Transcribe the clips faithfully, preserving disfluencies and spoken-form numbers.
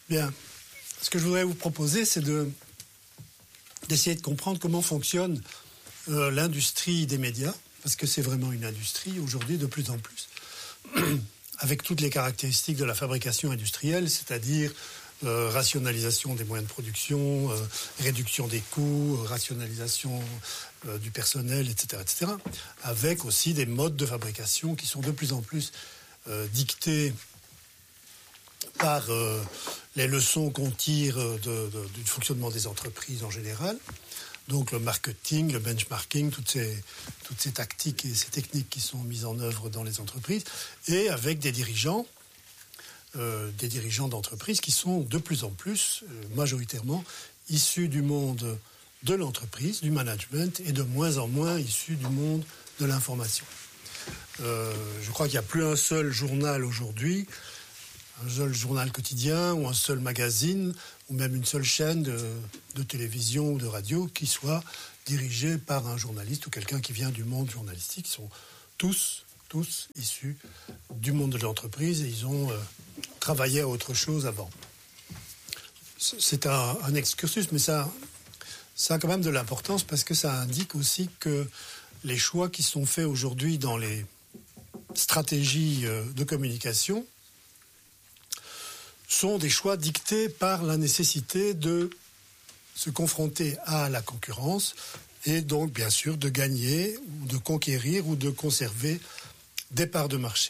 Bien. Ce que je voudrais vous proposer, c'est de, d'essayer de comprendre comment fonctionne euh, l'industrie des médias, parce que c'est vraiment une industrie aujourd'hui de plus en plus, avec toutes les caractéristiques de la fabrication industrielle, c'est-à-dire euh, rationalisation des moyens de production, euh, réduction des coûts, euh, rationalisation euh, du personnel, et cetera, et cetera, avec aussi des modes de fabrication qui sont de plus en plus euh, dictés par euh, les leçons qu'on tire de, de, du fonctionnement des entreprises en général. Donc le marketing, le benchmarking, toutes ces, toutes ces tactiques et ces techniques qui sont mises en œuvre dans les entreprises, et avec des dirigeants, euh, des dirigeants d'entreprises qui sont de plus en plus, euh, majoritairement, issus du monde de l'entreprise, du management, et de moins en moins issus du monde de l'information. Euh, je crois qu'il n'y a plus un seul journal aujourd'hui, un seul journal quotidien ou un seul magazine ou même une seule chaîne de, de télévision ou de radio qui soit dirigée par un journaliste ou quelqu'un qui vient du monde journalistique. Ils sont tous, tous issus du monde de l'entreprise et ils ont euh, travaillé à autre chose avant. C'est un, un excursus, mais ça, ça a quand même de l'importance parce que ça indique aussi que les choix qui sont faits aujourd'hui dans les stratégies de communication sont des choix dictés par la nécessité de se confronter à la concurrence et donc, bien sûr, de gagner, ou de conquérir ou de conserver des parts de marché.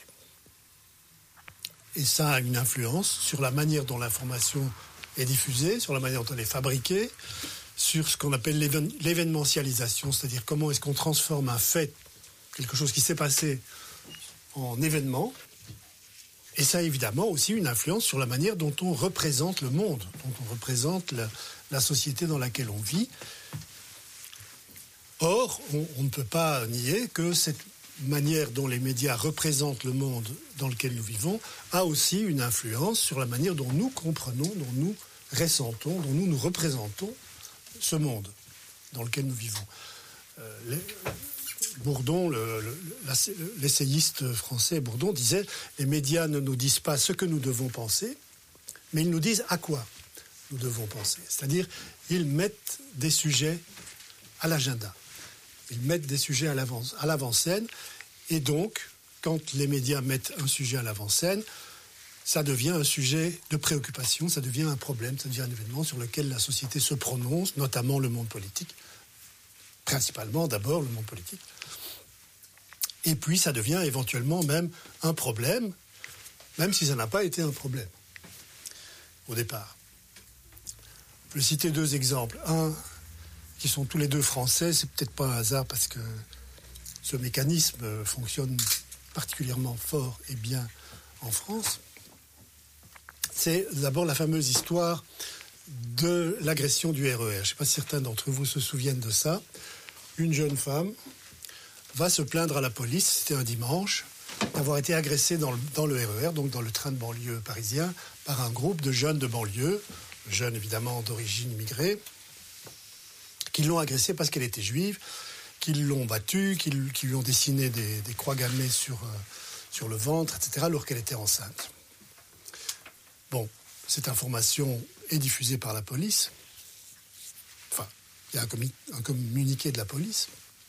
Et ça a une influence sur la manière dont l'information est diffusée, sur la manière dont elle est fabriquée, sur ce qu'on appelle l'éven- l'événementialisation, c'est-à-dire comment est-ce qu'on transforme un fait, quelque chose qui s'est passé, en événement. Et ça a évidemment aussi une influence sur la manière dont on représente le monde, dont on représente la, la société dans laquelle on vit. Or, on, on ne peut pas nier que cette manière dont les médias représentent le monde dans lequel nous vivons a aussi une influence sur la manière dont nous comprenons, dont nous ressentons, dont nous nous représentons ce monde dans lequel nous vivons. Euh, les, Bourdon, le, le, l'essayiste français Bourdon, disait « Les médias ne nous disent pas ce que nous devons penser, mais ils nous disent à quoi nous devons penser. » C'est-à-dire, ils mettent des sujets à l'agenda. Ils mettent des sujets à l'avant, à l'avant-scène. Et donc, quand les médias mettent un sujet à l'avant-scène, ça devient un sujet de préoccupation, ça devient un problème, ça devient un événement sur lequel la société se prononce, notamment le monde politique. Principalement, d'abord, le monde politique. Et puis, ça devient éventuellement même un problème, même si ça n'a pas été un problème au départ. Je vais citer deux exemples. Un, qui sont tous les deux français, c'est peut-être pas un hasard parce que ce mécanisme fonctionne particulièrement fort et bien en France. C'est d'abord la fameuse histoire de l'agression du R E R. Je ne sais pas si certains d'entre vous se souviennent de ça. Une jeune femme va se plaindre à la police, c'était un dimanche, d'avoir été agressée dans le, dans le R E R, donc dans le train de banlieue parisien, par un groupe de jeunes de banlieue, jeunes évidemment d'origine immigrée, qui l'ont agressée parce qu'elle était juive, qui l'ont battue, qui, qui lui ont dessiné des, des croix gammées sur, euh, sur le ventre, et cetera, alors qu'elle était enceinte. Bon, cette information est diffusée par la police. Enfin, il y a un, commu- un communiqué de la police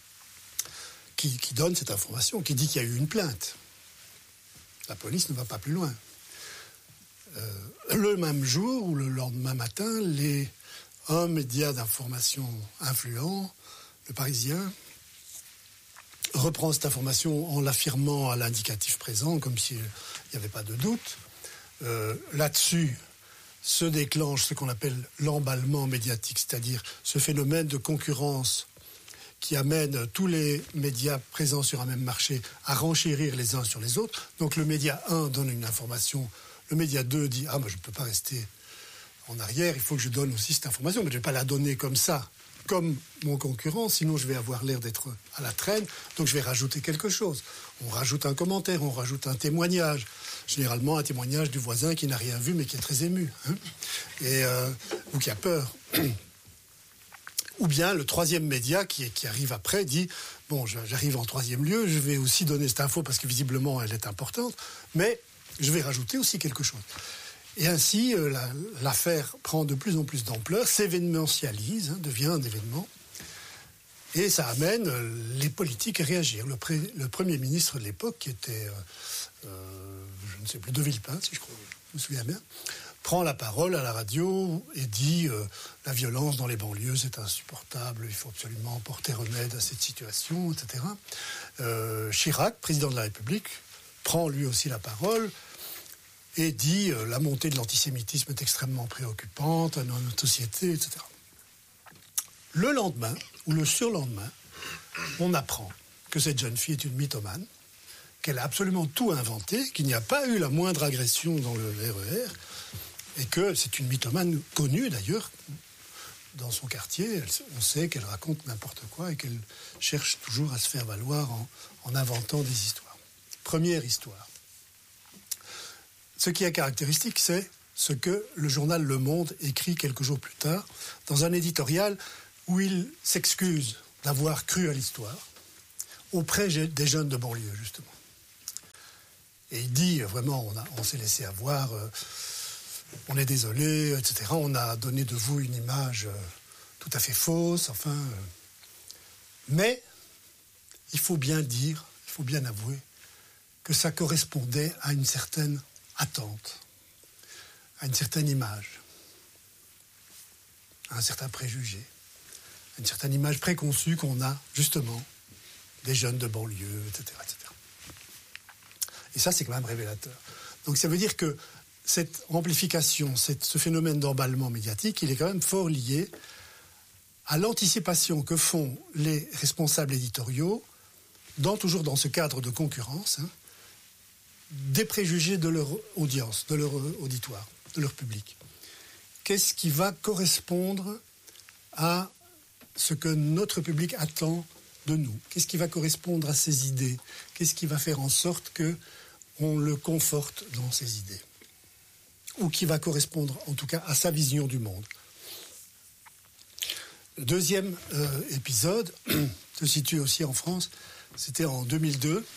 qui, qui donne cette information, qui dit qu'il y a eu une plainte. La police ne va pas plus loin. Euh, le même jour ou le lendemain matin, les, un média d'information influent, le Parisien, reprend cette information en l'affirmant à l'indicatif présent, comme s'il n'y avait pas de doute. Euh, là-dessus se déclenche ce qu'on appelle l'emballement médiatique, c'est-à-dire ce phénomène de concurrence qui amène tous les médias présents sur un même marché à renchérir les uns sur les autres. Donc le média un donne une information, le média deux dit « Ah, mais je ne peux pas rester en arrière, il faut que je donne aussi cette information, mais je ne vais pas la donner comme ça, comme mon concurrent, sinon je vais avoir l'air d'être à la traîne, donc je vais rajouter quelque chose. » On rajoute un commentaire, on rajoute un témoignage, généralement un témoignage du voisin qui n'a rien vu mais qui est très ému, hein, et, euh, ou qui a peur. Ou bien le troisième média qui, qui arrive après dit « Bon, j'arrive en troisième lieu, je vais aussi donner cette info parce que visiblement elle est importante, mais je vais rajouter aussi quelque chose. » Et ainsi, euh, la, l'affaire prend de plus en plus d'ampleur, s'événementialise, hein, devient un événement. Et ça amène euh, les politiques à réagir. Le, pré, le Premier ministre de l'époque, qui était, euh, euh, je ne sais plus, de Villepin, si je, crois, je me souviens bien, prend la parole à la radio et dit euh, la violence dans les banlieues, c'est insupportable, il faut absolument porter remède à cette situation, et cetera. Euh, Chirac, président de la République, prend lui aussi la parole et dit euh, la montée de l'antisémitisme est extrêmement préoccupante dans notre société, et cetera. Le lendemain, ou le surlendemain, on apprend que cette jeune fille est une mythomane, qu'elle a absolument tout inventé, qu'il n'y a pas eu la moindre agression dans le R E R, et que c'est une mythomane connue d'ailleurs dans son quartier. On sait qu'elle raconte n'importe quoi et qu'elle cherche toujours à se faire valoir en, en inventant des histoires. Première histoire. Ce qui est caractéristique, c'est ce que le journal Le Monde écrit quelques jours plus tard dans un éditorial où il s'excuse d'avoir cru à l'histoire auprès des jeunes de banlieue, justement. Et il dit, vraiment, on, a, on s'est laissé avoir... Euh, on est désolé, et cetera. On a donné de vous une image euh, tout à fait fausse, enfin. Euh. Mais il faut bien dire, il faut bien avouer que ça correspondait à une certaine attente, à une certaine image, à un certain préjugé, à une certaine image préconçue qu'on a, justement, des jeunes de banlieue, et cetera, et cetera. Et ça, c'est quand même révélateur. Donc ça veut dire que cette amplification, cette, ce phénomène d'emballement médiatique, il est quand même fort lié à l'anticipation que font les responsables éditoriaux, dans, toujours dans ce cadre de concurrence, hein, des préjugés de leur audience, de leur auditoire, de leur public. Qu'est-ce qui va correspondre à ce que notre public attend de nous? Qu'est-ce qui va correspondre à ses idées? Qu'est-ce qui va faire en sorte qu'on le conforte dans ses idées? Ou qui va correspondre, en tout cas, à sa vision du monde. Le deuxième euh, épisode se situe aussi en France. C'était en deux mille deux,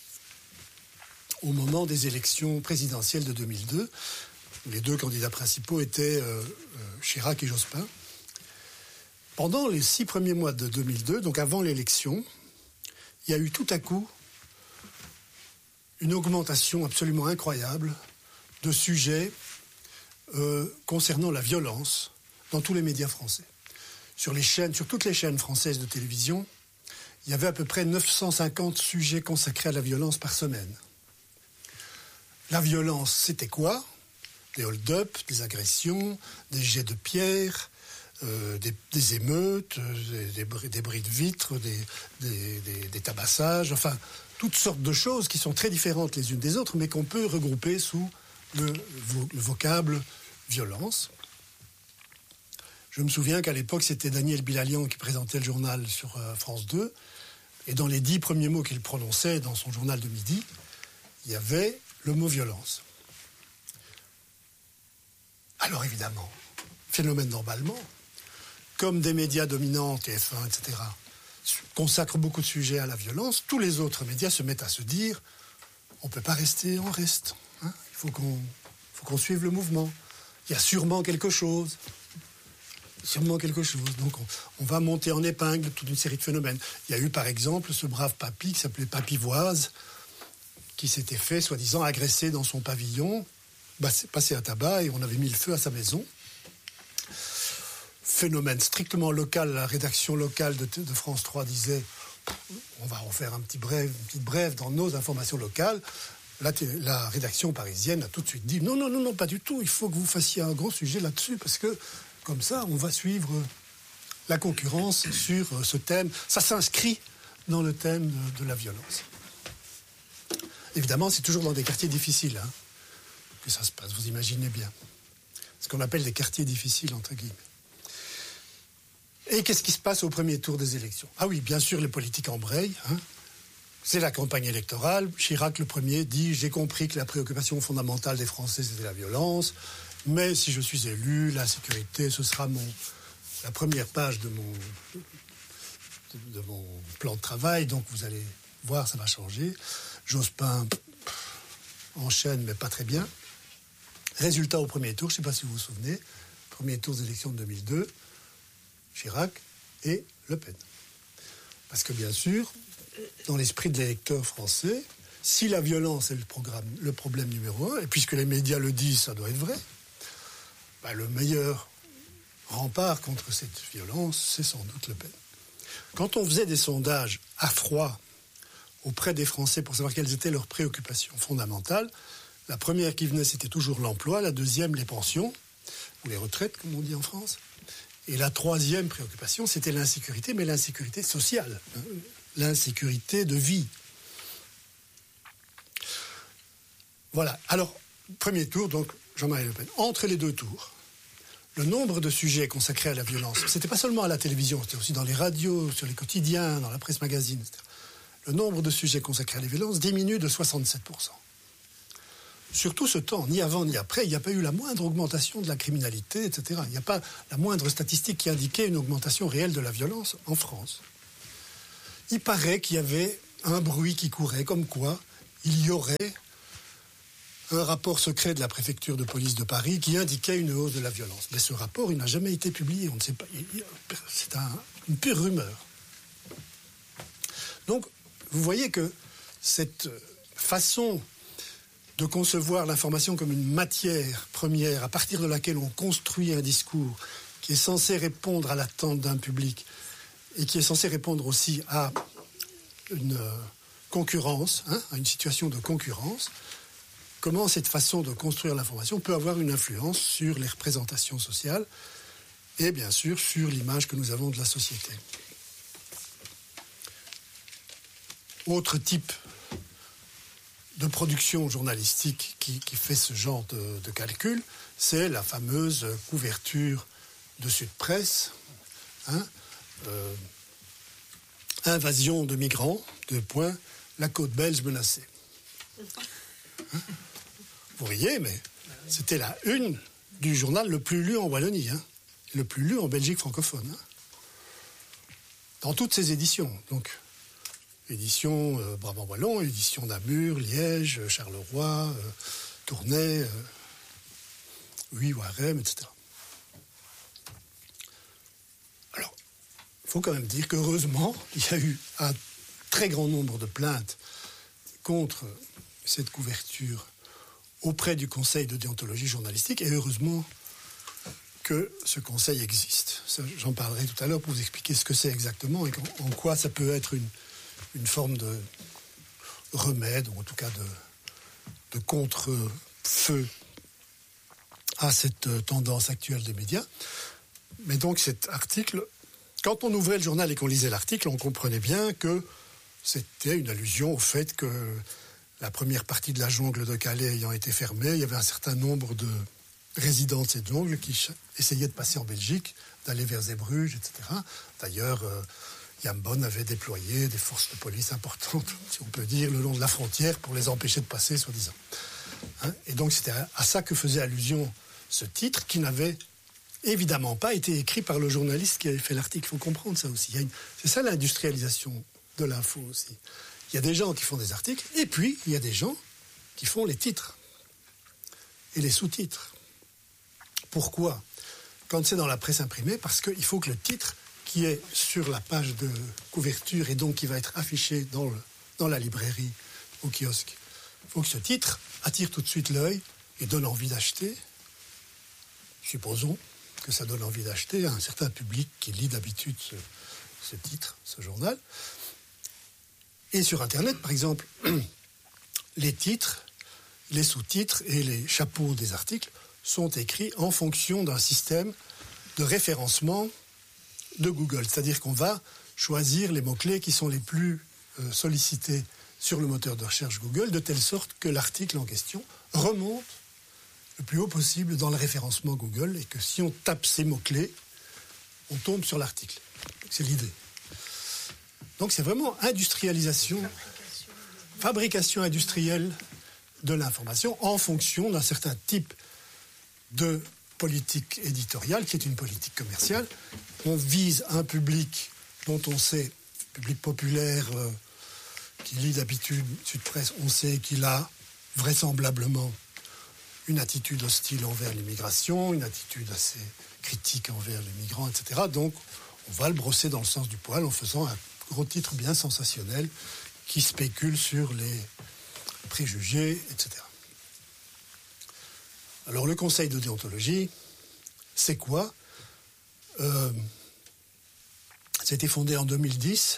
au moment des élections présidentielles de deux mille deux. Les deux candidats principaux étaient euh, Chirac et Jospin. Pendant les six premiers mois de deux mille deux, donc avant l'élection, il y a eu tout à coup une augmentation absolument incroyable de sujets euh, concernant la violence dans tous les médias français. Sur les chaînes, sur toutes les chaînes françaises de télévision, il y avait à peu près neuf cent cinquante sujets consacrés à la violence par semaine. La violence, c'était quoi? Des hold-up, des agressions, des jets de pierre, euh, des, des émeutes, des, des, des bris de vitres, des, des, des, des tabassages, enfin, toutes sortes de choses qui sont très différentes les unes des autres, mais qu'on peut regrouper sous le, le vocable violence. Je me souviens qu'à l'époque, c'était Daniel Bilalian qui présentait le journal sur euh, France deux, et dans les dix premiers mots qu'il prononçait dans son journal de midi, il y avait le mot violence. Alors évidemment, phénomène d'emballement, comme des médias dominants, T F un, et cetera, consacrent beaucoup de sujets à la violence, tous les autres médias se mettent à se dire on ne peut pas rester en reste. Hein, il faut qu'on, faut qu'on suive le mouvement. Il y a sûrement quelque chose. Sûrement quelque chose. Donc on, on va monter en épingle toute une série de phénomènes. Il y a eu par exemple ce brave papy qui s'appelait Papivoise, qui s'était fait soi-disant agresser dans son pavillon, passé à tabac, et on avait mis le feu à sa maison. Phénomène strictement local, la rédaction locale de, de France trois disait on va en faire un petit bref, une petite brève dans nos informations locales. La, la rédaction parisienne a tout de suite dit non, non, non, non, pas du tout, il faut que vous fassiez un gros sujet là-dessus, parce que comme ça, on va suivre la concurrence sur ce thème. Ça s'inscrit dans le thème de, de la violence. Évidemment, c'est toujours dans des quartiers difficiles hein, que ça se passe, vous imaginez bien. Ce qu'on appelle des quartiers difficiles, entre guillemets. Et qu'est-ce qui se passe au premier tour des élections? Ah oui, bien sûr, les politiques embrayent. Hein. C'est la campagne électorale. Chirac, le premier, dit « J'ai compris que la préoccupation fondamentale des Français, c'était la violence. Mais si je suis élu, la sécurité, ce sera mon, la première page de mon, de, de mon plan de travail. Donc vous allez voir, ça va changer. » Jospin enchaîne, mais pas très bien. Résultat au premier tour, je ne sais pas si vous vous souvenez, premier tour des élections de deux mille deux, Chirac et Le Pen. Parce que bien sûr, dans l'esprit de l'électeur français, si la violence est le, programme, le problème numéro un, et puisque les médias le disent, ça doit être vrai, ben le meilleur rempart contre cette violence, c'est sans doute Le Pen. Quand on faisait des sondages à froid auprès des Français pour savoir quelles étaient leurs préoccupations fondamentales, la première qui venait, c'était toujours l'emploi, la deuxième, les pensions, ou les retraites, comme on dit en France. Et la troisième préoccupation, c'était l'insécurité, mais l'insécurité sociale, hein, l'insécurité de vie. Voilà. Alors, premier tour, donc, Jean-Marie Le Pen. Entre les deux tours, le nombre de sujets consacrés à la violence, c'était pas seulement à la télévision, c'était aussi dans les radios, sur les quotidiens, dans la presse magazine, et cetera. Le nombre de sujets consacrés à la violence diminue de soixante-sept pour cent. Sur tout ce temps, ni avant ni après, il n'y a pas eu la moindre augmentation de la criminalité, et cetera. Il n'y a pas la moindre statistique qui indiquait une augmentation réelle de la violence en France. Il paraît qu'il y avait un bruit qui courait, comme quoi il y aurait un rapport secret de la préfecture de police de Paris qui indiquait une hausse de la violence. Mais ce rapport, il n'a jamais été publié. On ne sait pas. C'est un, une pure rumeur. Donc, vous voyez que cette façon de concevoir l'information comme une matière première à partir de laquelle on construit un discours qui est censé répondre à l'attente d'un public et qui est censé répondre aussi à une concurrence, hein, à une situation de concurrence, comment cette façon de construire l'information peut avoir une influence sur les représentations sociales et bien sûr sur l'image que nous avons de la société. Autre type de production journalistique qui, qui fait ce genre de, de calcul, c'est la fameuse couverture de Sud Presse, hein, euh, invasion de migrants, deux points, la côte belge menacée. Hein, vous riez, mais c'était la une du journal le plus lu en Wallonie, hein, le plus lu en Belgique francophone, hein, dans toutes ses éditions, donc. Édition euh, Brabant-Wallon, édition Namur, Liège, Charleroi, euh, Tournai, euh, oui, Warem, et cetera. Alors, il faut quand même dire qu'heureusement, il y a eu un très grand nombre de plaintes contre cette couverture auprès du Conseil de déontologie journalistique, et heureusement que ce conseil existe. Ça, j'en parlerai tout à l'heure pour vous expliquer ce que c'est exactement et en quoi ça peut être une une forme de remède, ou en tout cas de, de contre-feu à cette tendance actuelle des médias. Mais donc cet article, quand on ouvrait le journal et qu'on lisait l'article, on comprenait bien que c'était une allusion au fait que la première partie de la jungle de Calais ayant été fermée, il y avait un certain nombre de résidents de cette jungle qui essayaient de passer en Belgique, d'aller vers Zeebrugge, et cetera. D'ailleurs, euh, Jan Bon avait déployé des forces de police importantes, si on peut dire, le long de la frontière pour les empêcher de passer, soi-disant. Hein, et donc c'était à ça que faisait allusion ce titre, qui n'avait évidemment pas été écrit par le journaliste qui avait fait l'article. Il faut comprendre ça aussi. Il y a une... C'est ça l'industrialisation de l'info aussi. Il y a des gens qui font des articles, et puis il y a des gens qui font les titres et les sous-titres. Pourquoi ? Quand c'est dans la presse imprimée, parce qu'il faut que le titre qui est sur la page de couverture et donc qui va être affiché dans, le, dans la librairie, au kiosque. Il faut que ce titre attire tout de suite l'œil et donne envie d'acheter. Supposons que ça donne envie d'acheter à un certain public qui lit d'habitude ce, ce titre, ce journal. Et sur Internet, par exemple, les titres, les sous-titres et les chapeaux des articles sont écrits en fonction d'un système de référencement de Google, c'est-à-dire qu'on va choisir les mots-clés qui sont les plus euh, sollicités sur le moteur de recherche Google, de telle sorte que l'article en question remonte le plus haut possible dans le référencement Google et que si on tape ces mots-clés, on tombe sur l'article. C'est l'idée. Donc c'est vraiment industrialisation, fabrication, fabrication industrielle de l'information en fonction d'un certain type de politique éditoriale, qui est une politique commerciale. On vise un public dont on sait, public populaire, euh, qui lit d'habitude Sud Presse, on sait qu'il a vraisemblablement une attitude hostile envers l'immigration, une attitude assez critique envers les migrants, et cetera. Donc, on va le brosser dans le sens du poil en faisant un gros titre bien sensationnel qui spécule sur les préjugés, et cetera. Alors, le Conseil de déontologie, c'est quoi ? euh, Ça a été fondé en deux mille dix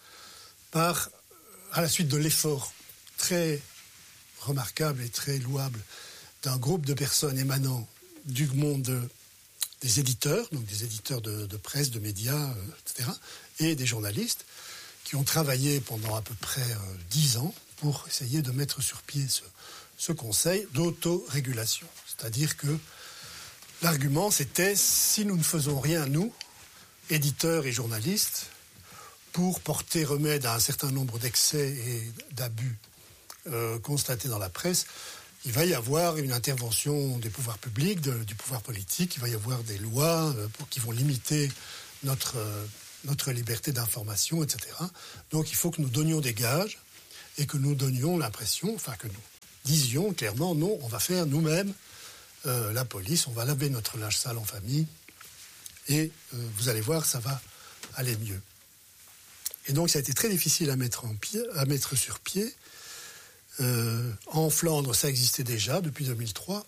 par, à la suite de l'effort très remarquable et très louable d'un groupe de personnes émanant du monde de, des éditeurs, donc des éditeurs de, de presse, de médias, euh, et cetera, et des journalistes qui ont travaillé pendant à peu près euh, dix ans pour essayer de mettre sur pied ce, ce conseil d'autorégulation. C'est-à-dire que l'argument, c'était si nous ne faisons rien, nous, éditeurs et journalistes, pour porter remède à un certain nombre d'excès et d'abus euh, constatés dans la presse, il va y avoir une intervention des pouvoirs publics, de, du pouvoir politique, il va y avoir des lois euh, pour, qui vont limiter notre, euh, notre liberté d'information, et cetera. Donc il faut que nous donnions des gages et que nous donnions l'impression, enfin que nous disions clairement, non, on va faire nous-mêmes euh, la police, on va laver notre linge sale en famille et euh, vous allez voir, ça va aller mieux. Et donc ça a été très difficile à mettre, en pied, à mettre sur pied. Euh, en Flandre, ça existait déjà depuis deux mille trois.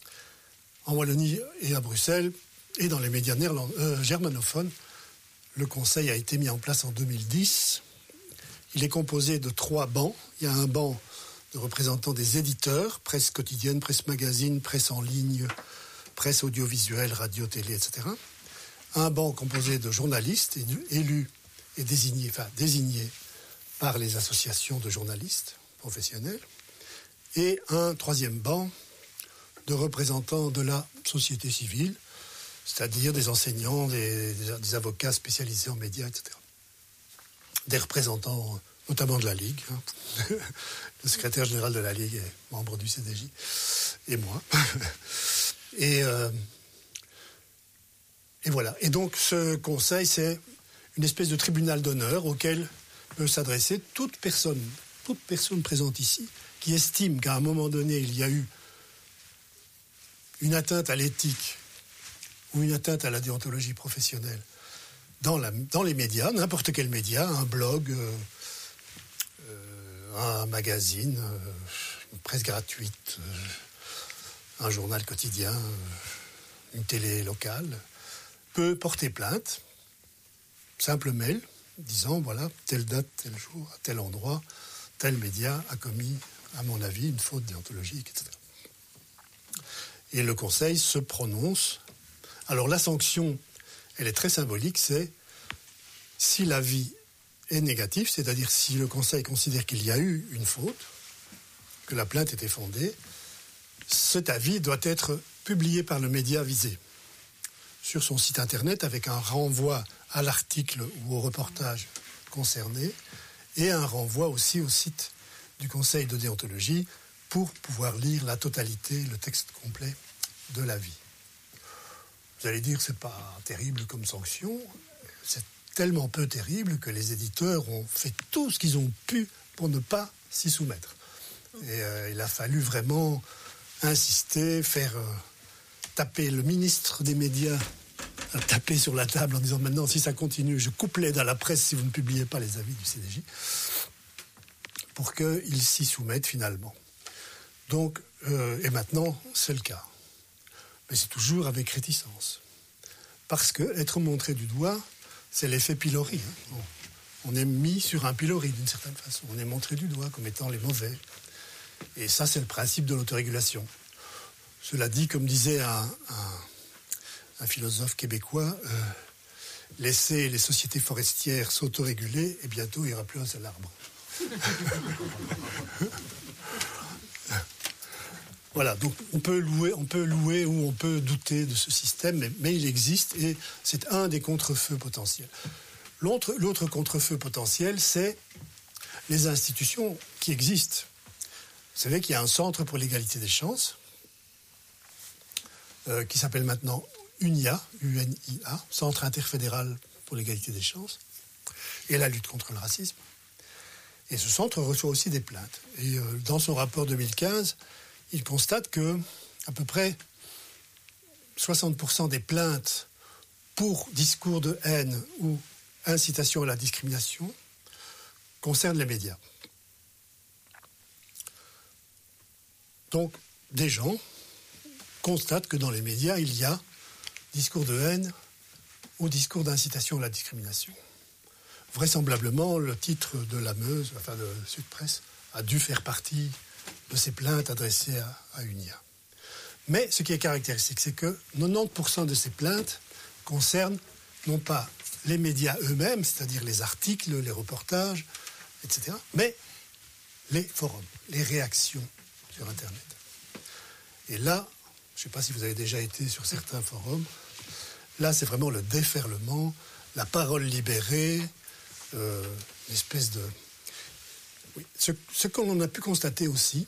En Wallonie et à Bruxelles, et dans les médias euh, germanophones, le conseil a été mis en place en deux mille dix. Il est composé de trois bancs. Il y a un banc de représentants des éditeurs, presse quotidienne, presse magazine, presse en ligne, presse audiovisuelle, radio, télé, et cetera. Un banc composé de journalistes élus et désignés, enfin désignés par les associations de journalistes professionnels, et un troisième banc de représentants de la société civile, c'est-à-dire des enseignants, des, des, des avocats spécialisés en médias, et cetera. Des représentants, notamment de la Ligue. Hein. Le secrétaire général de la Ligue est membre du C D J, et moi. et, euh, et voilà. Et donc, ce conseil, c'est une espèce de tribunal d'honneur auquel peut s'adresser toute personne, toute personne présente ici, qui estime qu'à un moment donné, il y a eu une atteinte à l'éthique ou une atteinte à la déontologie professionnelle dans, la, dans les médias, n'importe quel média, un blog, euh, euh, un magazine, euh, une presse gratuite, euh, un journal quotidien, euh, une télé locale, peut porter plainte, simple mail, disant, voilà, telle date, tel jour, à tel endroit, tel média a commis, à mon avis, une faute déontologique, et cetera. Et le Conseil se prononce. Alors la sanction, elle est très symbolique, c'est si l'avis est négatif, c'est-à-dire si le Conseil considère qu'il y a eu une faute, que la plainte était fondée, cet avis doit être publié par le média visé sur son site internet avec un renvoi à l'article ou au reportage concerné et un renvoi aussi au site du Conseil de déontologie pour pouvoir lire la totalité, le texte complet de l'avis. Vous allez dire, c'est pas terrible comme sanction. C'est tellement peu terrible que les éditeurs ont fait tout ce qu'ils ont pu pour ne pas s'y soumettre. Et euh, il a fallu vraiment insister, faire euh, taper le ministre des médias, euh, taper sur la table en disant maintenant, si ça continue, je coupe l'aide à la presse si vous ne publiez pas les avis du C D J, pour qu'ils s'y soumettent finalement. Donc, euh, et maintenant, c'est le cas. Mais c'est toujours avec réticence. Parce que être montré du doigt, c'est l'effet pilori. Hein. On, on est mis sur un pilori d'une certaine façon. On est montré du doigt comme étant les mauvais. Et ça, c'est le principe de l'autorégulation. Cela dit, comme disait un, un, un philosophe québécois, euh, laissez les sociétés forestières s'autoréguler et bientôt il n'y aura plus un seul arbre. Voilà, donc on peut louer, on peut louer ou on peut douter de ce système, mais, mais il existe et c'est un des contre-feux potentiels. L'autre, l'autre contre-feu potentiel, c'est les institutions qui existent. Vous savez qu'il y a un centre pour l'égalité des chances euh, qui s'appelle maintenant UNIA, U N I A, Centre interfédéral pour l'égalité des chances et la lutte contre le racisme. Et ce centre reçoit aussi des plaintes. Et euh, dans son rapport deux mille quinze, il constate que à peu près soixante pour cent des plaintes pour discours de haine ou incitation à la discrimination concernent les médias. Donc, des gens constatent que dans les médias, il y a discours de haine ou discours d'incitation à la discrimination. Vraisemblablement, le titre de la Meuse, enfin de Sud Presse, a dû faire partie de ces plaintes adressées à, à Unia. Mais ce qui est caractéristique, c'est que quatre-vingt-dix pour cent de ces plaintes concernent non pas les médias eux-mêmes, c'est-à-dire les articles, les reportages, et cetera, mais les forums, les réactions sur Internet. Et là, je ne sais pas si vous avez déjà été sur certains forums, là c'est vraiment le déferlement, la parole libérée, euh, une espèce de... Oui. Ce, ce qu'on a pu constater aussi,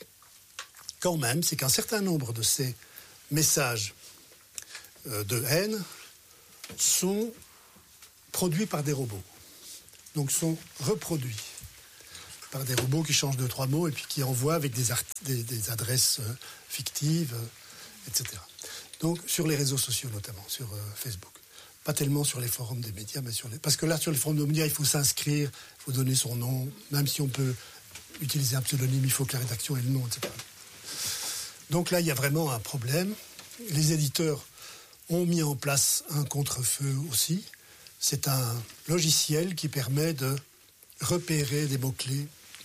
quand même, c'est qu'un certain nombre de ces messages euh, de haine sont produits par des robots. Donc sont reproduits par des robots qui changent deux, trois mots et puis qui envoient avec des, art- des, des adresses euh, fictives, euh, et cetera. Donc sur les réseaux sociaux notamment, sur euh, Facebook. Pas tellement sur les forums des médias, mais sur les... Parce que là, sur les forums des médias, il faut s'inscrire, il faut donner son nom, même si on peut utiliser un pseudonyme, il faut que la rédaction ait le nom, et cetera. Donc là, il y a vraiment un problème. Les éditeurs ont mis en place un contre-feu aussi. C'est un logiciel qui permet de repérer des mots-clés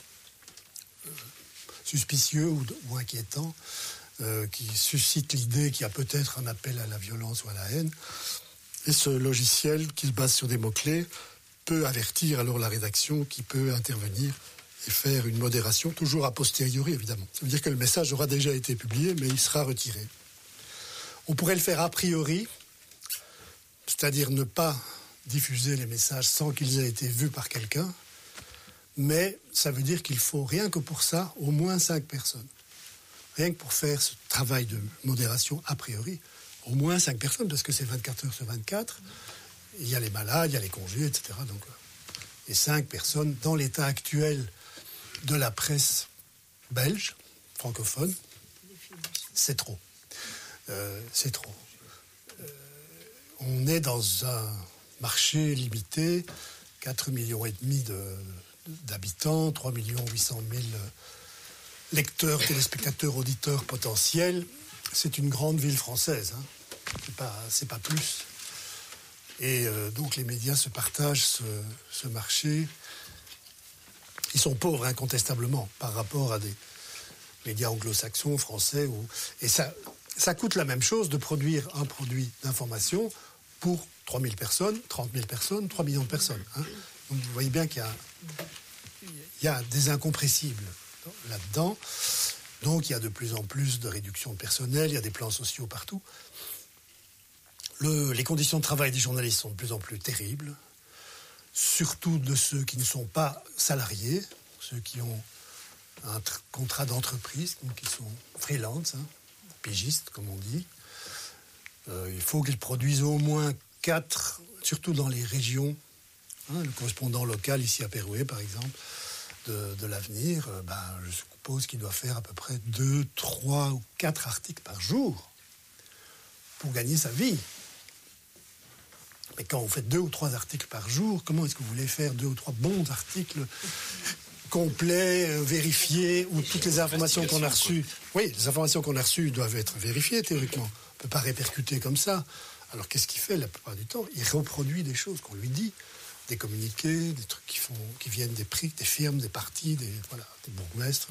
euh, suspicieux ou, ou inquiétants, euh, qui suscitent l'idée qu'il y a peut-être un appel à la violence ou à la haine. Et ce logiciel, qui se base sur des mots-clés, peut avertir alors la rédaction qui peut intervenir et faire une modération, toujours a posteriori évidemment. Ça veut dire que le message aura déjà été publié, mais il sera retiré. On pourrait le faire a priori, c'est-à-dire ne pas diffuser les messages sans qu'ils aient été vus par quelqu'un, mais ça veut dire qu'il faut, rien que pour ça, au moins cinq personnes. Rien que pour faire ce travail de modération a priori, au moins cinq personnes, parce que c'est vingt-quatre heures sur vingt-quatre, il y a les malades, il y a les congés, et cetera. Donc, et cinq personnes, dans l'état actuel de la presse belge, francophone, c'est trop. Euh, c'est trop. Euh, on est dans un marché limité, quatre millions et demi de, d'habitants, trois millions huit cent mille lecteurs, téléspectateurs, auditeurs potentiels. C'est une grande ville française, hein. c'est pas, c'est pas plus. Et euh, donc les médias se partagent ce, ce marché. Ils sont pauvres incontestablement par rapport à des médias anglo-saxons, français. Ou... Et ça, ça coûte la même chose de produire un produit d'information pour trois mille personnes, trente mille personnes, trois millions de personnes. Hein. Donc vous voyez bien qu'il y a, il y a des incompressibles là-dedans. Donc il y a de plus en plus de réduction de personnel, il y a des plans sociaux partout. Le, les conditions de travail des journalistes sont de plus en plus terribles, surtout de ceux qui ne sont pas salariés, ceux qui ont un tr- contrat d'entreprise, donc qui sont freelance, hein, pigistes comme on dit. Euh, il faut qu'ils produisent au moins quatre, surtout dans les régions. Hein, le correspondant local ici à Pérouet par exemple, de, de l'Avenir, euh, ben, je suppose qu'il doit faire à peu près deux, trois ou quatre articles par jour pour gagner sa vie. Mais quand vous faites deux ou trois articles par jour, comment est-ce que vous voulez faire deux ou trois bons articles complets, euh, vérifiés, où toutes les informations qu'on a reçues... Oui, les informations qu'on a reçues doivent être vérifiées théoriquement. On ne peut pas répercuter comme ça. Alors qu'est-ce qu'il fait la plupart du temps ? Il reproduit des choses qu'on lui dit, des communiqués, des trucs qui, font, qui viennent des prix, des firmes, des partis, des, voilà, des bourgmestres.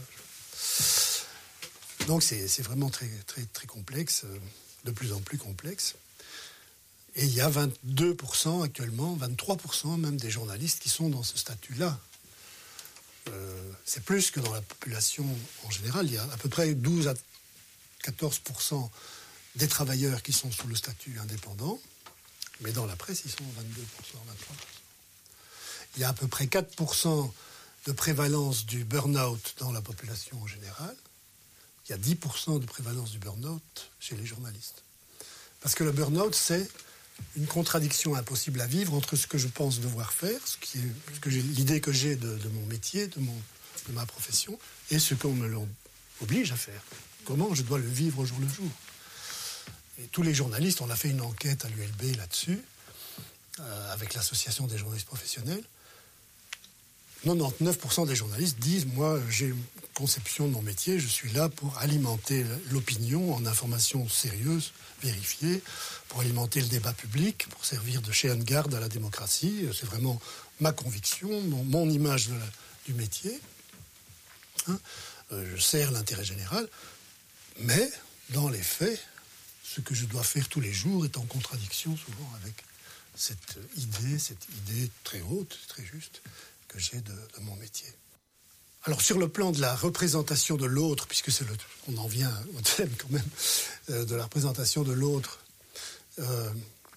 Donc c'est, c'est vraiment très, très, très complexe, de plus en plus complexe. Et il y a vingt-deux pour cent actuellement, vingt-trois pour cent même des journalistes qui sont dans ce statut-là. Euh, c'est plus que dans la population en général. Il y a à peu près douze à quatorze pour cent des travailleurs qui sont sous le statut indépendant, mais dans la presse, ils sont vingt-deux pour cent, vingt-trois pour cent. Il y a à peu près quatre pour cent de prévalence du burn-out dans la population en général. Il y a dix pour cent de prévalence du burn-out chez les journalistes. Parce que le burn-out, c'est une contradiction impossible à vivre entre ce que je pense devoir faire, ce qui est, ce que j'ai, l'idée que j'ai de, de mon métier, de, mon, de ma profession, et ce qu'on me l'oblige à faire. comment je dois le vivre au jour le jour. Et tous les journalistes, on a fait une enquête à l'U L B là-dessus, euh, avec l'association des journalistes professionnels. quatre-vingt-dix-neuf pour cent des journalistes disent « Moi, j'ai une conception de mon métier, je suis là pour alimenter l'opinion en informations sérieuses, vérifiées, pour alimenter le débat public, pour servir de chien de garde à la démocratie. C'est vraiment ma conviction, mon, mon image de la, du métier. Hein, euh, je sers l'intérêt général. Mais, dans les faits, ce que je dois faire tous les jours est en contradiction souvent avec cette idée, cette idée très haute, très juste, que j'ai de, de mon métier. » Alors, sur le plan de la représentation de l'autre, puisque c'est le, on en vient au thème quand même, euh, de la représentation de l'autre, euh,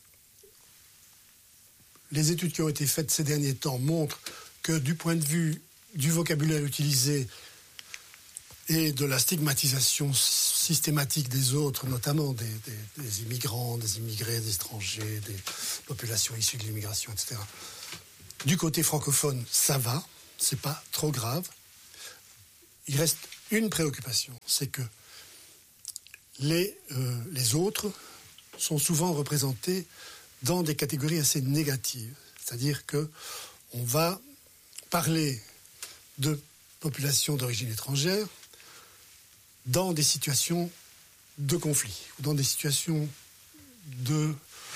les études qui ont été faites ces derniers temps montrent que du point de vue du vocabulaire utilisé et de la stigmatisation systématique des autres, notamment des, des, des immigrants, des immigrés, des étrangers, des populations issues de l'immigration, et cetera. Du côté francophone, ça va, c'est pas trop grave. Il reste une préoccupation, c'est que les, euh, les autres sont souvent représentés dans des catégories assez négatives. C'est-à-dire qu'on va parler de populations d'origine étrangère dans des situations de conflit, ou dans des situations de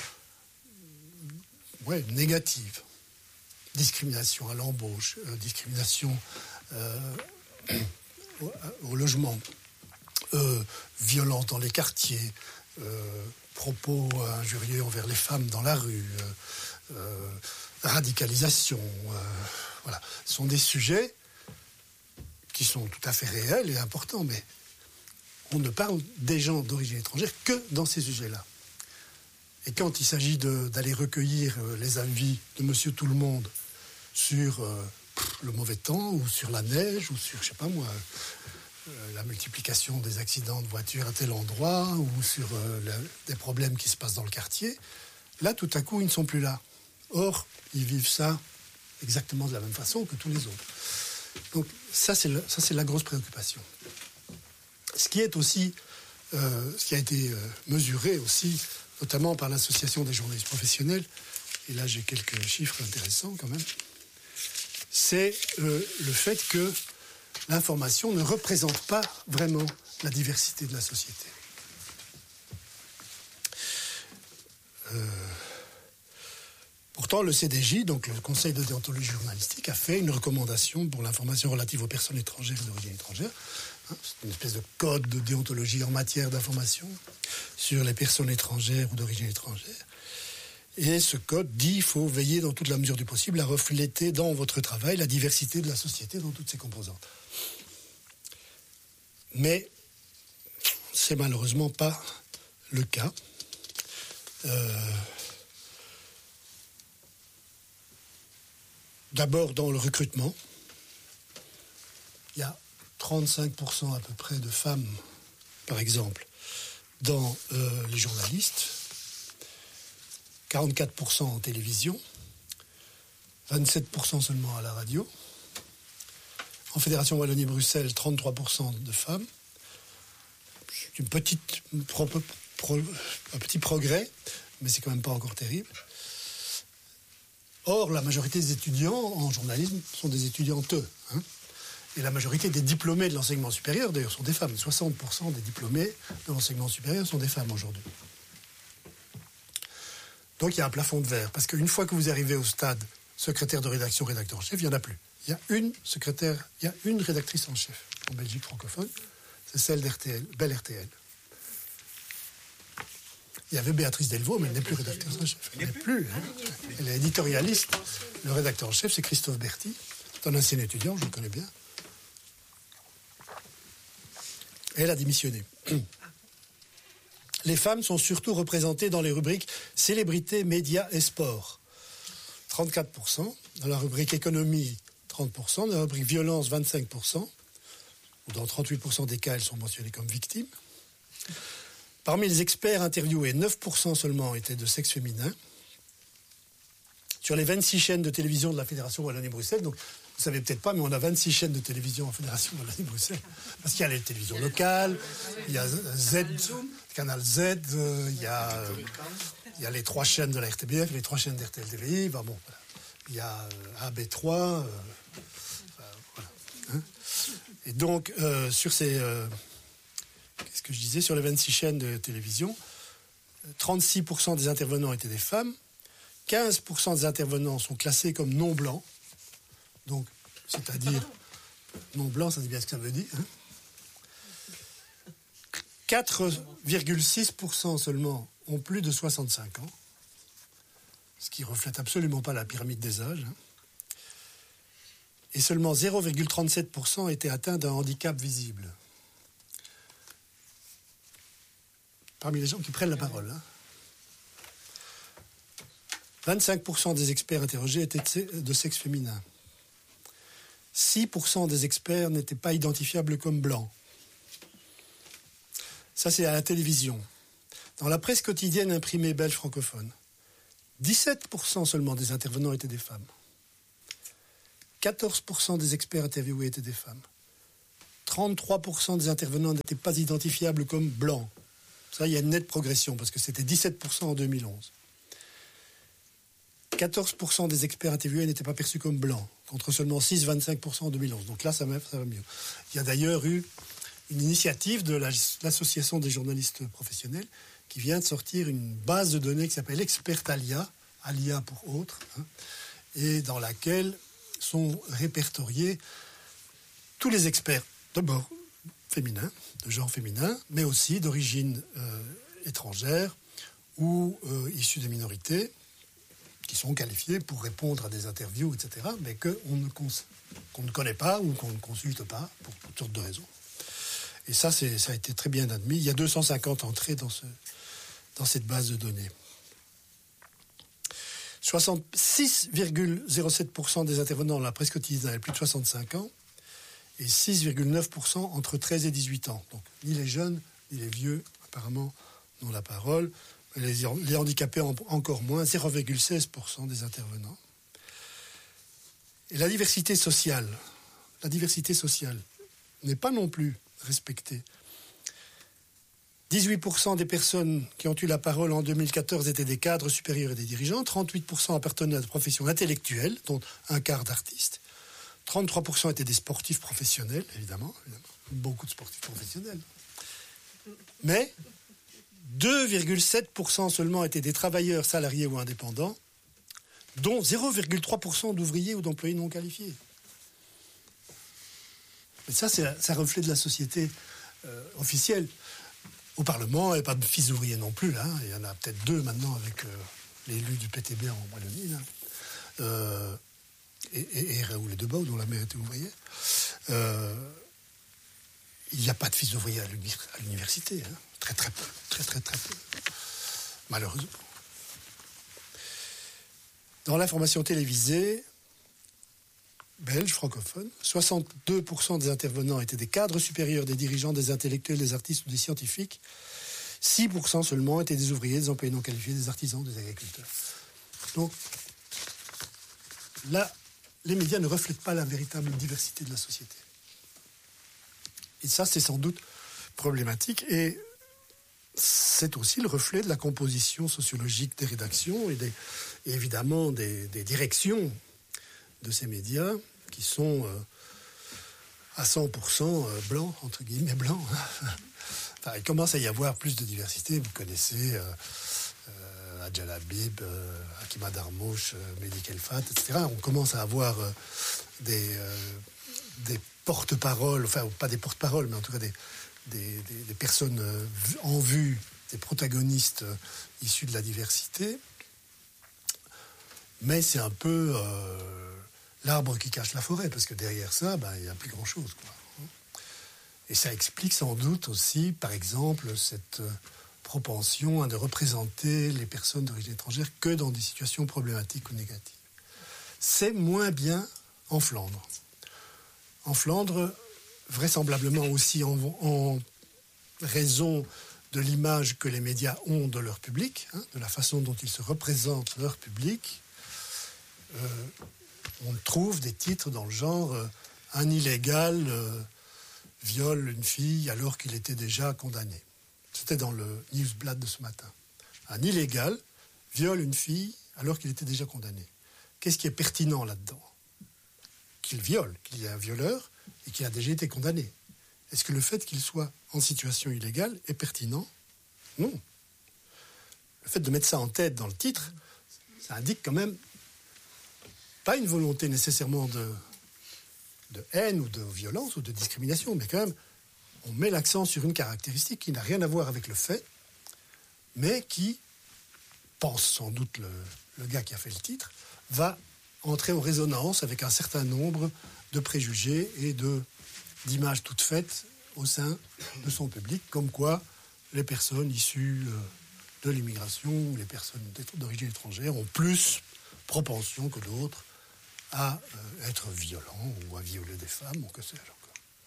ouais, négatives. Discrimination à l'embauche, euh, discrimination euh, au, au logement, euh, violence dans les quartiers, euh, propos injurieux envers les femmes dans la rue, euh, euh, radicalisation. Euh, voilà. Ce sont des sujets qui sont tout à fait réels et importants, mais on ne parle des gens d'origine étrangère que dans ces sujets-là. Et quand il s'agit de, d'aller recueillir les avis de Monsieur Tout-le-Monde sur euh, le mauvais temps, ou sur la neige, ou sur, je sais pas moi, euh, la multiplication des accidents de voiture à tel endroit, ou sur euh, la, des problèmes qui se passent dans le quartier, là, tout à coup, ils ne sont plus là. Or, ils vivent ça exactement de la même façon que tous les autres. Donc, ça, c'est, le, ça, c'est la grosse préoccupation. Ce qui est aussi, euh, ce qui a été euh, mesuré aussi, notamment par l'Association des journalistes professionnels, et là j'ai quelques chiffres intéressants quand même, c'est euh, le fait que l'information ne représente pas vraiment la diversité de la société. Euh, pourtant, le C D J, donc le Conseil de déontologie journalistique, a fait une recommandation pour l'information relative aux personnes étrangères et d'origine étrangère. C'est une espèce de code de déontologie en matière d'information sur les personnes étrangères ou d'origine étrangère. Et ce code dit qu'il faut veiller dans toute la mesure du possible à refléter dans votre travail la diversité de la société dans toutes ses composantes. Mais c'est malheureusement pas le cas. Euh, d'abord dans le recrutement, il y a trente-cinq pour cent à peu près de femmes, par exemple, dans euh, les journalistes, quarante-quatre pour cent en télévision, vingt-sept pour cent seulement à la radio. En Fédération Wallonie-Bruxelles, trente-trois pour cent de femmes. C'est une petite pro, pro, un petit progrès, mais c'est quand même pas encore terrible. Or, la majorité des étudiants en journalisme sont des étudiantes, hein. Et la majorité des diplômés de l'enseignement supérieur, d'ailleurs, sont des femmes. soixante pour cent des diplômés de l'enseignement supérieur sont des femmes aujourd'hui. Donc il y a un plafond de verre. Parce qu'une fois que vous arrivez au stade secrétaire de rédaction, rédacteur en chef, il n'y en a plus. Il y a une secrétaire, il y a une rédactrice en chef en Belgique francophone. C'est celle d'R T L, Belle R T L. Il y avait Béatrice Delvaux, mais elle n'est plus rédactrice en chef. Elle n'est plus. Hein. Elle est éditorialiste. Le rédacteur en chef, c'est Christophe Berthy. C'est un ancien étudiant, je le connais bien. Elle a démissionné. Les femmes sont surtout représentées dans les rubriques célébrités, médias et sport. trente-quatre pour cent. Dans la rubrique économie, trente pour cent. Dans la rubrique violence, vingt-cinq pour cent. Dans trente-huit pour cent des cas, elles sont mentionnées comme victimes. Parmi les experts interviewés, neuf pour cent seulement étaient de sexe féminin. Sur les vingt-six chaînes de télévision de la Fédération Wallonie-Bruxelles, donc ne savez peut-être pas, mais on a vingt-six chaînes de télévision en Fédération Wallonie-Bruxelles. Parce qu'il y a les télévisions locales, il y a Z, Canal Z, euh, il, y a, euh, il y a les trois chaînes de la R T B F, les trois chaînes d'R T L T V I. Bah bon, voilà. Il y a euh, A B trois. Euh, enfin, voilà, hein. Et donc, euh, sur ces... Euh, qu'est-ce que je disais? Sur les vingt-six chaînes de télévision, trente-six pour cent des intervenants étaient des femmes. quinze pour cent des intervenants sont classés comme non blancs. Donc, c'est-à-dire non blanc, ça dit bien ce que ça veut dire. Hein. quatre virgule six pour cent seulement ont plus de soixante-cinq ans, ce qui ne reflète absolument pas la pyramide des âges. Hein. Et seulement zéro virgule trente-sept pour cent étaient atteints d'un handicap visible. Parmi les gens qui prennent la parole. Hein. vingt-cinq pour cent des experts interrogés étaient de sexe féminin. six pour cent des experts n'étaient pas identifiables comme blancs. Ça, c'est à la télévision. Dans la presse quotidienne imprimée belge francophone, dix-sept pour cent seulement des intervenants étaient des femmes. quatorze pour cent des experts interviewés étaient des femmes. trente-trois pour cent des intervenants n'étaient pas identifiables comme blancs. Ça, il y a une nette progression, parce que c'était dix-sept pour cent en deux mille onze. quatorze pour cent des experts interviewés n'étaient pas perçus comme blancs, contre seulement six virgule vingt-cinq pour cent en deux mille onze. Donc là, ça va, ça va mieux. Il y a d'ailleurs eu une initiative de la, l'Association des journalistes professionnels qui vient de sortir une base de données qui s'appelle Expertalia, Alia pour autres, hein, et dans laquelle sont répertoriés tous les experts, d'abord féminins, de genre féminin, mais aussi d'origine euh, étrangère ou euh, issus des minorités, qui sont qualifiés pour répondre à des interviews, et cetera, mais qu'on ne, cons- qu'on ne connaît pas ou qu'on ne consulte pas pour toutes sortes de raisons. Et ça, c'est, ça a été très bien admis. Il y a deux cent cinquante entrées dans, ce, dans cette base de données. soixante-six virgule zéro sept pour cent des intervenants dans la presse quotidienne avaient plus de soixante-cinq ans et six virgule neuf pour cent entre treize et dix-huit ans. Donc, ni les jeunes, ni les vieux, apparemment, n'ont la parole. Les, les handicapés encore moins, zéro virgule seize pour cent des intervenants. Et la diversité sociale, la diversité sociale n'est pas non plus respectée. dix-huit pour cent des personnes qui ont eu la parole en deux mille quatorze étaient des cadres supérieurs et des dirigeants, trente-huit pour cent appartenaient à des professions intellectuelles, dont un quart d'artistes, trente-trois pour cent étaient des sportifs professionnels, évidemment, évidemment, beaucoup de sportifs professionnels. Mais deux virgule sept pour cent seulement étaient des travailleurs salariés ou indépendants, dont zéro virgule trois pour cent d'ouvriers ou d'employés non qualifiés. Mais ça, c'est un reflet de la société euh, officielle. Au Parlement, il n'y a pas de fils d'ouvriers non plus, là. Il y en a peut-être deux maintenant avec euh, l'élu du P T B en Wallonie, là. Euh, et, et, et Raoul Debaud, dont la mère était ouvrière. Euh, il n'y a pas de fils d'ouvriers à l'université, hein. Très, très peu. Très, très, très peu. Malheureusement. Dans l'information télévisée, belge, francophone, soixante-deux pour cent des intervenants étaient des cadres supérieurs, des dirigeants, des intellectuels, des artistes ou des scientifiques. six pour cent seulement étaient des ouvriers, des employés non qualifiés, des artisans, des agriculteurs. Donc, là, les médias ne reflètent pas la véritable diversité de la société. Et ça, c'est sans doute problématique. Et c'est aussi le reflet de la composition sociologique des rédactions et, des, et évidemment des, des directions de ces médias qui sont euh, à cent pour cent blancs, entre guillemets blancs. Enfin, il commence à y avoir plus de diversité. Vous connaissez euh, euh, Adjel Habib, euh, Hakima Darmouche, euh, Mehdi Kelfat, et cetera. On commence à avoir euh, des, euh, des porte-paroles, enfin pas des porte-paroles, mais en tout cas des, des, des, des personnes euh, en vue, des protagonistes euh, issus de la diversité. Mais c'est un peu euh, l'arbre qui cache la forêt, parce que derrière ça, ben, il n'y a plus grand-chose, quoi. Et ça explique sans doute aussi, par exemple, cette propension à ne représenter les personnes d'origine étrangère que dans des situations problématiques ou négatives. C'est moins bien en Flandre. En Flandre, vraisemblablement aussi en, en raison de l'image que les médias ont de leur public, hein, de la façon dont ils se représentent leur public, euh, on trouve des titres dans le genre euh, « Un illégal euh, viole une fille alors qu'il était déjà condamné ». C'était dans le Newsblad de ce matin. Un illégal viole une fille alors qu'il était déjà condamné. Qu'est-ce qui est pertinent là-dedans ? Qu'il viole, qu'il y ait un violeur et qu'il a déjà été condamné. Est-ce que le fait qu'il soit en situation illégale est pertinent ? Non. Le fait de mettre ça en tête dans le titre, ça indique quand même pas une volonté nécessairement de, de haine ou de violence ou de discrimination, mais quand même, on met l'accent sur une caractéristique qui n'a rien à voir avec le fait, mais qui, pense sans doute le, le gars qui a fait le titre, va entrer en résonance avec un certain nombre de préjugés et de, d'images toutes faites au sein de son public, comme quoi les personnes issues de l'immigration ou les personnes d'origine étrangère ont plus propension que d'autres à euh, être violents ou à violer des femmes, ou que sais-je encore.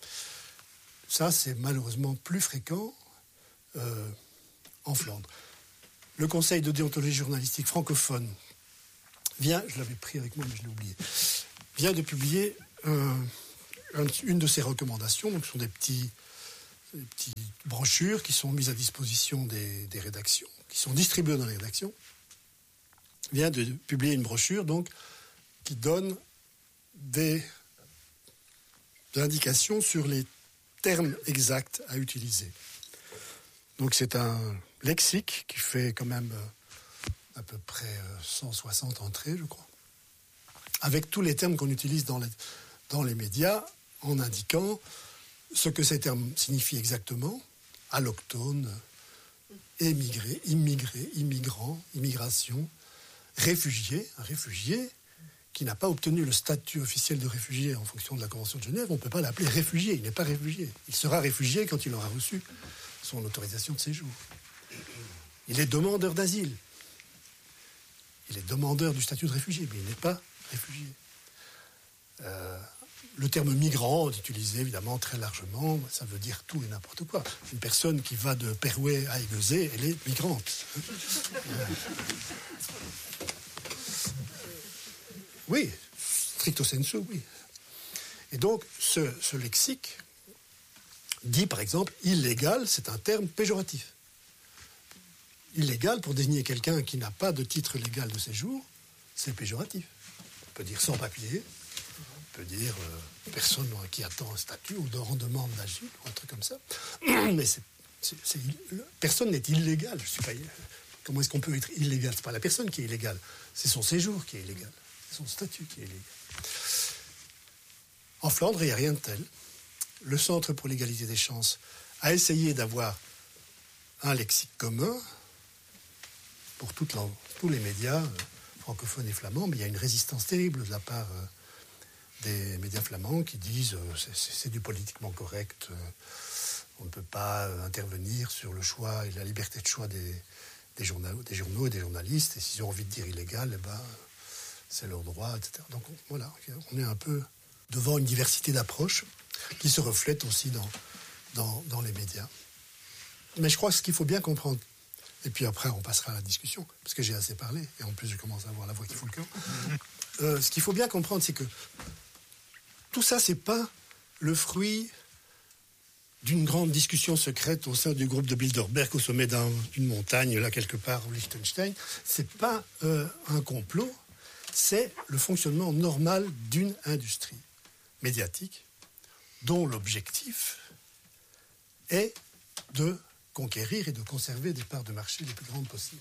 Ça, c'est malheureusement plus fréquent euh, en Flandre. Le Conseil de déontologie journalistique francophone vient, je l'avais pris avec moi mais je l'ai oublié, vient de publier un, un, une de ses recommandations. Donc, ce sont des petits, des petites brochures qui sont mises à disposition des, des rédactions, qui sont distribuées dans les rédactions. Vient de publier une brochure donc qui donne des, des indications sur les termes exacts à utiliser. Donc c'est un lexique qui fait quand même euh, à peu près cent soixante entrées, je crois, avec tous les termes qu'on utilise dans les, dans les médias, en indiquant ce que ces termes signifient exactement: allochtone, émigré, immigré, immigrant, immigration, réfugié. Un réfugié qui n'a pas obtenu le statut officiel de réfugié en fonction de la Convention de Genève, on ne peut pas l'appeler réfugié. Il n'est pas réfugié. Il sera réfugié quand il aura reçu son autorisation de séjour. Il est demandeur d'asile. Il est demandeur du statut de réfugié, mais il n'est pas réfugié. Euh, le terme migrant est utilisé évidemment très largement. Ça veut dire tout et n'importe quoi. Une personne qui va de Perouet à Aiguezé, elle est migrante. euh, Oui, stricto sensu, oui. Et donc, ce, ce lexique dit, par exemple, illégal, c'est un terme péjoratif. Illégal, pour désigner quelqu'un qui n'a pas de titre légal de séjour, c'est péjoratif. On peut dire sans papier, on peut dire euh, personne qui attend un statut ou en demande d'asile, ou un truc comme ça. Mais c'est, c'est, c'est, personne n'est illégal. Je suis pas, comment est-ce qu'on peut être illégal ? C'est pas la personne qui est illégale, c'est son séjour qui est illégal. Son statut qui est légal. En Flandre, il n'y a rien de tel. Le Centre pour l'égalité des chances a essayé d'avoir un lexique commun pour toute la, tous les médias euh, francophones et flamands, mais il y a une résistance terrible de la part euh, des médias flamands qui disent euh, c'est, c'est, c'est du politiquement correct, euh, on ne peut pas euh, intervenir sur le choix et la liberté de choix des, des, journaux, des journaux et des journalistes, et s'ils ont envie de dire illégal, eh ben, c'est leur droit, et cetera. Donc voilà, on est un peu devant une diversité d'approches qui se reflète aussi dans, dans, dans les médias. Mais je crois que ce qu'il faut bien comprendre, et puis après on passera à la discussion, parce que j'ai assez parlé, et en plus je commence à avoir la voix qui fout le camp, euh, ce qu'il faut bien comprendre, c'est que tout ça, c'est pas le fruit d'une grande discussion secrète au sein du groupe de Bilderberg au sommet d'un, d'une montagne, là quelque part au Liechtenstein. C'est pas euh, un complot. C'est le fonctionnement normal d'une industrie médiatique dont l'objectif est de conquérir et de conserver des parts de marché les plus grandes possibles.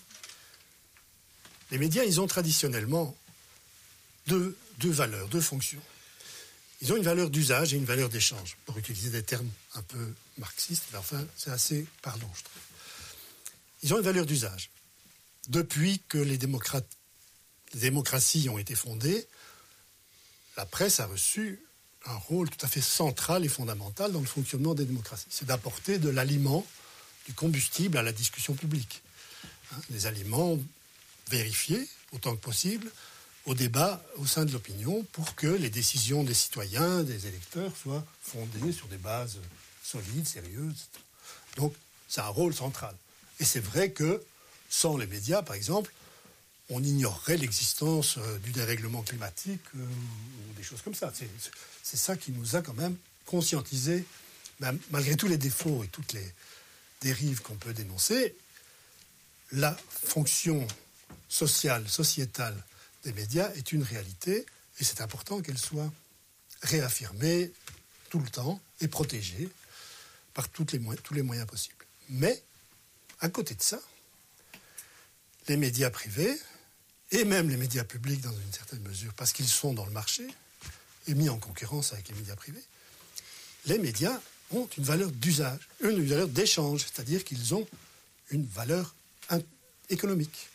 Les médias, ils ont traditionnellement deux, deux valeurs, deux fonctions. Ils ont une valeur d'usage et une valeur d'échange, pour utiliser des termes un peu marxistes, mais enfin, c'est assez parlant, je trouve. Ils ont une valeur d'usage. Depuis que les démocrates Les démocraties ont été fondées, la presse a reçu un rôle tout à fait central et fondamental dans le fonctionnement des démocraties. C'est d'apporter de l'aliment, du combustible à la discussion publique. Hein, des aliments vérifiés, autant que possible, au débat au sein de l'opinion, pour que les décisions des citoyens, des électeurs, soient fondées sur des bases solides, sérieuses, et cetera. Donc, c'est un rôle central. Et c'est vrai que, sans les médias, par exemple, on ignorerait l'existence euh, du dérèglement climatique euh, ou des choses comme ça. C'est, c'est ça qui nous a quand même conscientisés, malgré tous les défauts et toutes les dérives qu'on peut dénoncer, la fonction sociale, sociétale des médias est une réalité et c'est important qu'elle soit réaffirmée tout le temps et protégée par toutes les, tous les moyens possibles. Mais, à côté de ça, les médias privés, et même les médias publics dans une certaine mesure, parce qu'ils sont dans le marché et mis en concurrence avec les médias privés, les médias ont une valeur d'usage, une valeur d'échange, c'est-à-dire qu'ils ont une valeur économique.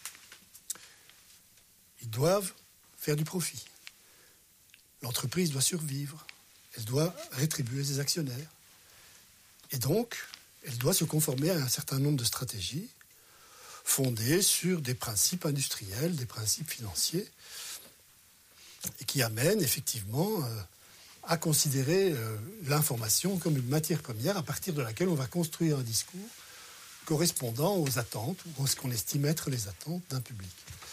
Ils doivent faire du profit. L'entreprise doit survivre, elle doit rétribuer ses actionnaires. Et donc, elle doit se conformer à un certain nombre de stratégies fondées sur des principes industriels, des principes financiers, et qui amènent effectivement euh, à considérer euh, l'information comme une matière première à partir de laquelle on va construire un discours correspondant aux attentes, ou à ce qu'on estime être les attentes d'un public.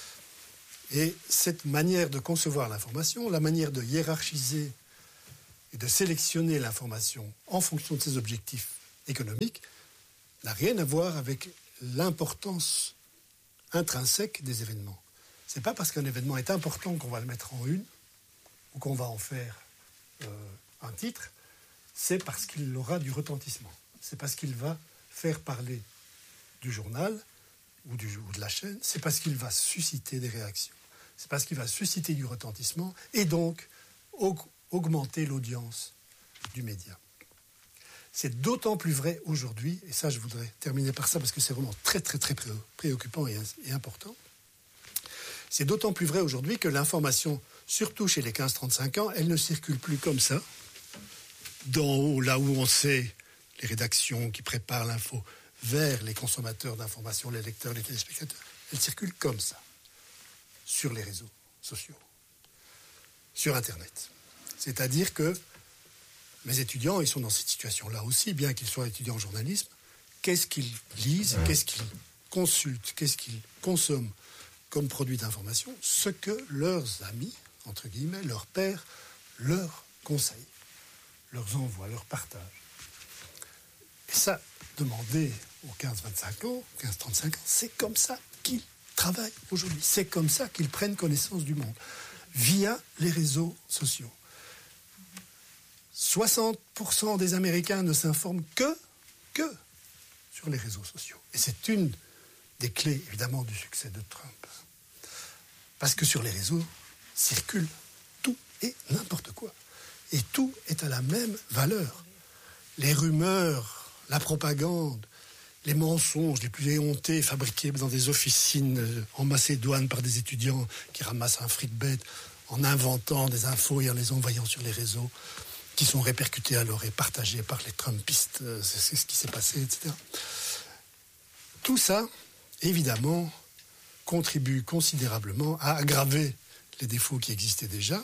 Et cette manière de concevoir l'information, la manière de hiérarchiser et de sélectionner l'information en fonction de ses objectifs économiques, n'a rien à voir avec l'importance intrinsèque des événements. Ce n'est pas parce qu'un événement est important qu'on va le mettre en une ou qu'on va en faire euh, un titre, c'est parce qu'il aura du retentissement. C'est parce qu'il va faire parler du journal ou, du, ou de la chaîne, c'est parce qu'il va susciter des réactions. C'est parce qu'il va susciter du retentissement et donc aug- augmenter l'audience du média. C'est d'autant plus vrai aujourd'hui, et ça je voudrais terminer par ça parce que c'est vraiment très très très préoccupant et, et important, c'est d'autant plus vrai aujourd'hui que l'information, surtout chez les quinze trente-cinq ans, elle ne circule plus comme ça, d'en haut, là où on sait, les rédactions qui préparent l'info, vers les consommateurs d'informations, les lecteurs, les téléspectateurs. Elle circule comme ça, sur les réseaux sociaux, sur Internet. C'est-à-dire que mes étudiants, ils sont dans cette situation-là aussi, bien qu'ils soient étudiants en journalisme. Qu'est-ce qu'ils lisent, qu'est-ce qu'ils consultent, qu'est-ce qu'ils consomment comme produit d'information? Ce que leurs amis, entre guillemets, leurs pairs, leur conseillent, leur envoient, leur partagent. Et ça, demander aux quinze vingt-cinq ans, quinze trente-cinq ans, c'est comme ça qu'ils travaillent aujourd'hui. C'est comme ça qu'ils prennent connaissance du monde, via les réseaux sociaux. soixante pour cent des Américains ne s'informent que, que sur les réseaux sociaux. Et c'est une des clés, évidemment, du succès de Trump. Parce que sur les réseaux circule tout et n'importe quoi. Et tout est à la même valeur. Les rumeurs, la propagande, les mensonges les plus éhontés fabriqués dans des officines en Macédoine par des étudiants qui ramassent un fric bête en inventant des infos et en les envoyant sur les réseaux, qui sont répercutés alors et partagés par les Trumpistes, c'est, c'est ce qui s'est passé, et cetera. Tout ça, évidemment, contribue considérablement à aggraver les défauts qui existaient déjà,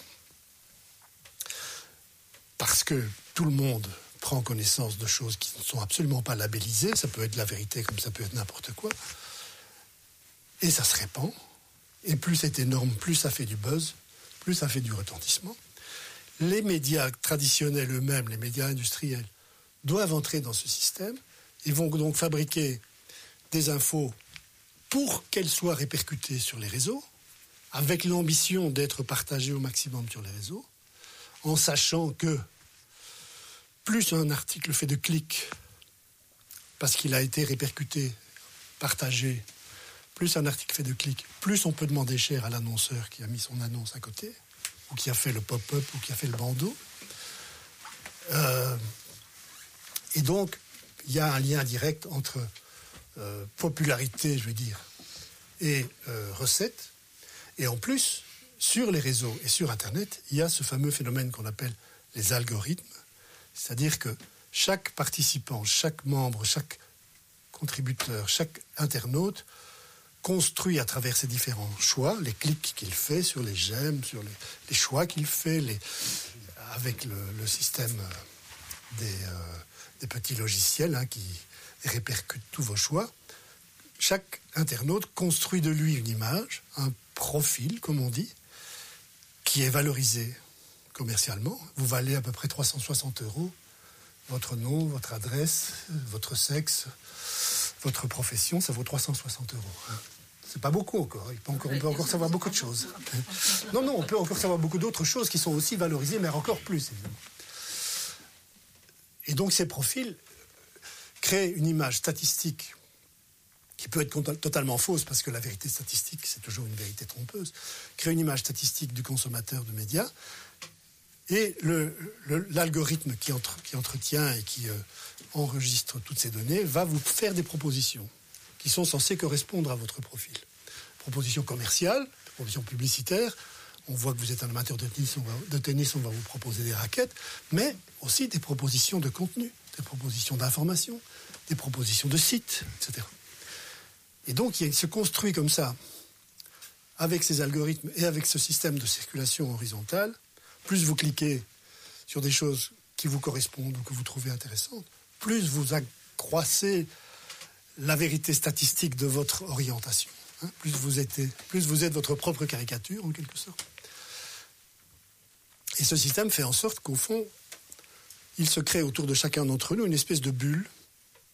parce que tout le monde prend connaissance de choses qui ne sont absolument pas labellisées, ça peut être la vérité comme ça peut être n'importe quoi, et ça se répand, et plus c'est énorme, plus ça fait du buzz, plus ça fait du retentissement. Les médias traditionnels eux-mêmes, les médias industriels, doivent entrer dans ce système. Ils vont donc fabriquer des infos pour qu'elles soient répercutées sur les réseaux, avec l'ambition d'être partagées au maximum sur les réseaux, en sachant que plus un article fait de clics, parce qu'il a été répercuté, partagé, plus un article fait de clics, plus on peut demander cher à l'annonceur qui a mis son annonce à côté, ou qui a fait le pop-up, ou qui a fait le bandeau. Euh, et donc, il y a un lien direct entre euh, popularité, je veux dire, et euh, recettes. Et en plus, sur les réseaux et sur Internet, il y a ce fameux phénomène qu'on appelle les algorithmes. C'est-à-dire que chaque participant, chaque membre, chaque contributeur, chaque internaute construit à travers ses différents choix, les clics qu'il fait sur les j'aime, sur les, les choix qu'il fait, les, avec le, le système des, euh, des petits logiciels hein, qui répercutent tous vos choix, chaque internaute construit de lui une image, un profil, comme on dit, qui est valorisé commercialement. Vous valez à peu près trois cent soixante euros. Votre nom, votre adresse, votre sexe, votre profession, ça vaut trois cent soixante euros. Hein. C'est pas beaucoup encore. On peut encore, on peut encore savoir beaucoup de choses. Non, non, on peut encore savoir beaucoup d'autres choses qui sont aussi valorisées, mais encore plus, évidemment. Et donc, ces profils créent une image statistique qui peut être totalement fausse, parce que la vérité statistique, c'est toujours une vérité trompeuse, créent une image statistique du consommateur de médias, et le, le, l'algorithme qui, entre, qui entretient et qui euh, enregistre toutes ces données va vous faire des propositions qui sont censées correspondre à votre profil. Propositions commerciales, propositions publicitaires. On voit que vous êtes un amateur de tennis, on va, de tennis, on va vous proposer des raquettes, mais aussi des propositions de contenu, des propositions d'information, des propositions de sites, et cetera. Et donc, il se construit comme ça, avec ces algorithmes et avec ce système de circulation horizontale. Plus vous cliquez sur des choses qui vous correspondent ou que vous trouvez intéressantes, plus vous accroissez la vérité statistique de votre orientation. Hein, plus vous êtes, plus vous êtes votre propre caricature, en quelque sorte. Et ce système fait en sorte qu'au fond, il se crée autour de chacun d'entre nous une espèce de bulle